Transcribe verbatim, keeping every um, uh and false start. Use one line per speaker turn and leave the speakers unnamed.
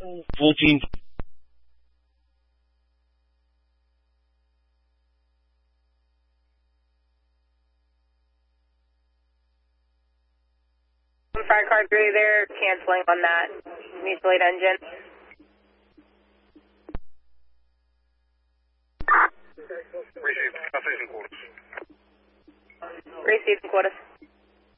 fourteen.
Fire car three there, canceling on that. Mutual aid engine.
Received, station quarters.
Received quarters.